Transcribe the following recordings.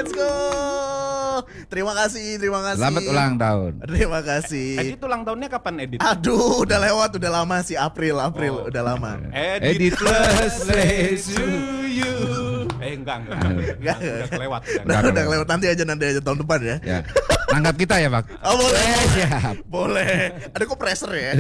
let's go. Terima kasih. Selamat ulang tahun. Terima kasih. Edit ulang tahunnya kapan Edit? Aduh, udah lewat, udah lama sih April, udah lama. Edit plus race to you. Enggak. Udah kelewat. Udah kelewat, nanti aja tahun depan ya. Ya. Anggap kita ya, Pak. Oh, boleh. Siap. Boleh. Ada kok pressure ya.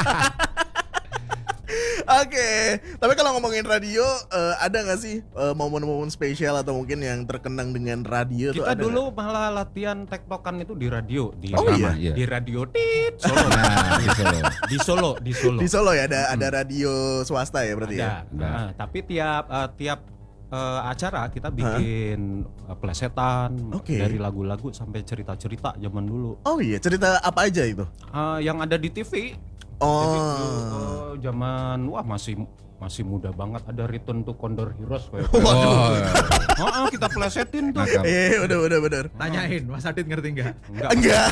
Oke, tapi kalau ngomongin radio, ada nggak sih momen-momen spesial atau mungkin yang terkenang dengan radio? Kita tuh dulu malah latihan tektokan itu di radio, di iya. di radio Solo. Nah, di Solo. Di Solo. Di Solo ya ada radio swasta ya berarti ya. Nah, tapi tiap acara kita bikin plesetan dari lagu-lagu sampai cerita-cerita zaman dulu. Oh iya, cerita apa aja itu? Yang ada di TV. Zaman masih muda banget, ada Return to Condor Heroes kayak. Waduh. Kita plesetin tuh. Bener. Tanyain, Mas Adit ngerti enggak? Enggak.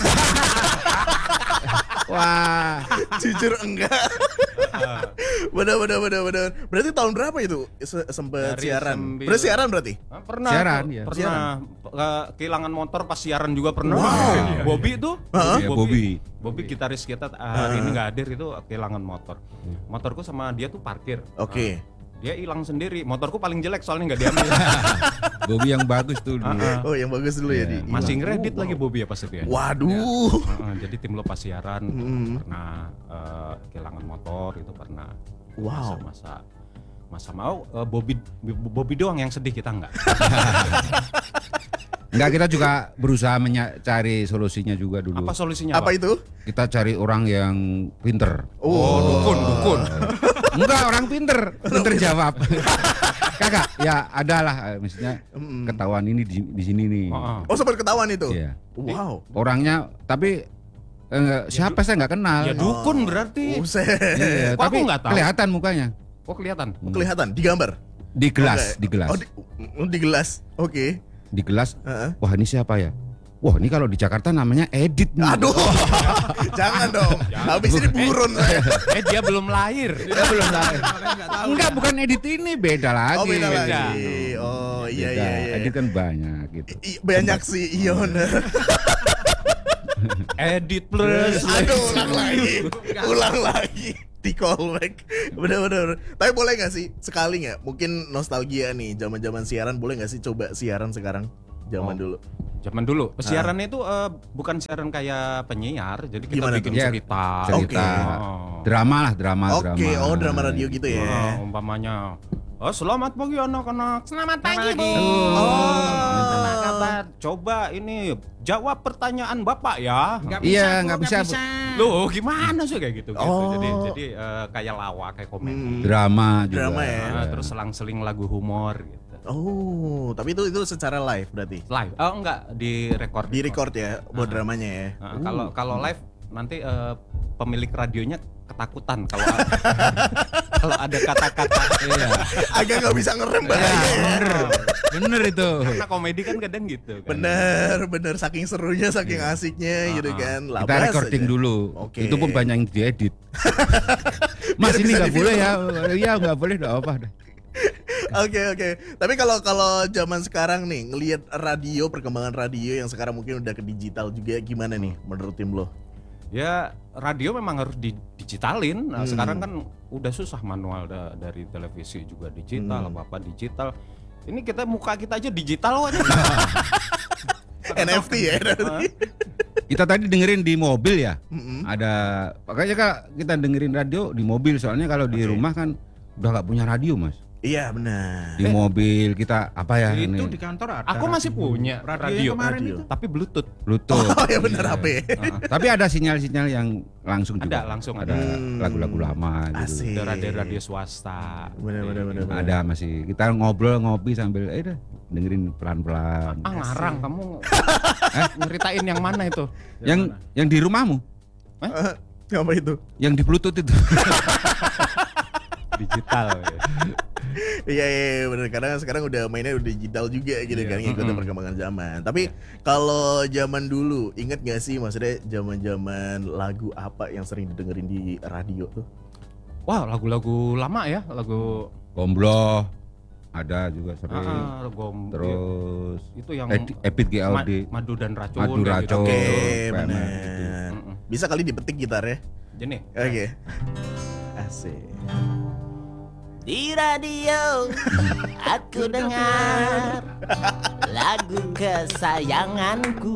Wah, Jujur enggak. Bener. Berarti tahun berapa itu sempet siaran? Berarti siaran berarti? Pernah. Siaran, ya. Pernah. Kehilangan motor pas siaran juga pernah. Wow. Bobby tuh. Ya, Bobby gitaris kita hari ini nggak hadir, itu kehilangan motor. Motorku sama dia tuh parkir. Oke. Dia hilang sendiri. Motorku paling jelek soalnya nggak diambil. Bobby yang bagus tuh dulu. Oh, yang bagus dulu ya di. Masih ngeredit lagi Bobby ya pas itu ya. Waduh. Jadi tim lo pas siaran pernah kehilangan motor itu pernah. Wow. Masa mau Bobby doang yang sedih, kita enggak. Enggak, kita juga berusaha mencari solusinya juga dulu. Apa solusinya? Apa itu? Kita cari orang yang pinter. Dukun. Enggak, orang pinter jawab. Kagak, ya adalah misalnya ketahuan ini di sini nih. Oh, sempat ketahuan itu. Iya. Wow. Orangnya tapi siapa saya nggak kenal. Ya dukun berarti. Buset. Iya, Kok tapi aku nggak tahu? kelihatan mukanya. Oh, kelihatan. Kelihatan di gambar. Di gelas, Oke. di gelas. Oh, di gelas. Oke. Di gelas. Heeh. Wah, ini siapa ya? Wah, ini kalau di Jakarta namanya Edit nih. Aduh. Jangan dong. Habis ini buron saya. Dia belum lahir. Dia belum lahir. Enggak, bukan Edit ini, beda lagi. Oh, beda lagi. Beda. Oh, Beda. iya. Edit kan banyak gitu. Banyak sih, iya bener. Edit plus. Aduh, ulang lagi. Di callback. Bener. Tapi boleh gak sih sekali gak? Mungkin nostalgia nih, zaman-zaman siaran, boleh gak sih coba siaran sekarang? Dulu. Zaman dulu. Siaran itu bukan siaran kayak penyiar, jadi kita Gimana bikin tuh? cerita. Cerita. Oh. Drama lah, drama. Oke, drama radio gitu ya. Umpamanya, selamat pagi anak-anak. Selamat pagi, Bu. Kata, coba ini jawab pertanyaan Bapak ya. Nggak bisa. Loh, gimana sih kayak gitu? Oh. Jadi kayak lawak, kayak komedi. Drama juga. Drama ya. Terus selang-seling lagu humor gitu. Oh, tapi itu secara live berarti. Live? Oh enggak, di record. Di record ya buat dramanya ya. Kalau live nanti pemilik radionya ketakutan kalau kalau ada kata-kata. Iya. Agak nggak bisa ngerem bahaya ya. Bener itu. Karena komedi kan kadang gitu kan. Bener saking serunya, saking asiknya gitu kan. Kita Labas recording aja. dulu. Oke. Itu pun banyak yang diedit. Mas, Biar ini bisa nggak boleh ya? di-film. Iya, nggak boleh, nggak apa. Oke. Tapi kalau zaman sekarang nih ngelihat radio, perkembangan radio yang sekarang mungkin udah ke digital juga, gimana nih menurut tim lo? Ya radio memang harus digitalin. Nah, sekarang kan udah susah manual dari televisi juga digital, apa digital. Ini muka kita aja digital aja. NFT ya. Kita tadi dengerin di mobil ya. Ada makanya Kak, kita dengerin radio di mobil, soalnya kalau di rumah kan udah nggak punya radio, Mas. Iya benar. Di mobil kita apa ya? Itu ini? di kantor ada. Aku masih punya radio kemarin Radio. itu. tapi Bluetooth. Bluetooth. Oh ya benar HP. Tapi ada sinyal-sinyal yang langsung juga. Langsung ada ada. lagu-lagu lama gitu. Asik. Ada radio swasta. Benar. Ada masih. Kita ngobrol ngopi sambil dah dengerin pelan-pelan. Ngarang kamu. Nyeritain yang mana itu? Yang di rumahmu? Apa itu? Yang di Bluetooth itu. Digital. Ya. Iya benar. Karena sekarang udah mainnya udah digital juga gitu kan, ngikutin perkembangan zaman. Tapi kalau zaman dulu, inget gak sih maksudnya zaman-zaman lagu apa yang sering didengerin di radio tuh? Wah, lagu-lagu lama ya, lagu Gombloh. ada juga sering. Terus itu yang Epit GLD, madu dan racun. Madu Racun. Oke, PMR benar. gitu. Bisa kali dipetik gitar ya. Jenih. Oke. Asik. Di radio aku dengar lagu kesayanganku.